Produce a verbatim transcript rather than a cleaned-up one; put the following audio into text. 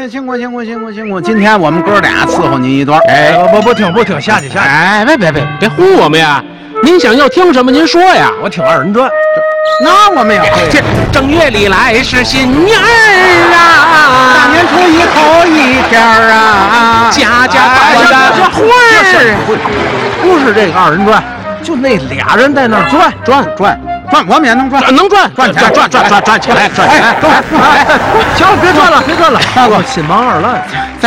辛苦辛苦辛苦辛苦！今天我们哥俩伺候您一段。 哎，不不听不听，下去下去。 哎，别别别别唬我们呀！您想要听什么？您说呀。 我听二人转。 那我们也会。 这正月里来是新年儿啊， 大年初一头一天啊， 家家大家这花儿。 不是这个二人转，就那俩人在那儿转转转转，我们也能转， 能转转转转转转转起来，转起来！ 哎， 行，别转了，别转了，大哥，心忙二烂。